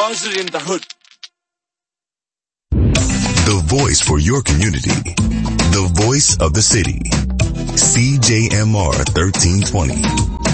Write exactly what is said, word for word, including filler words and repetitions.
belongs in the hood. The voice for your community. The voice of the city. C J M R thirteen twenty.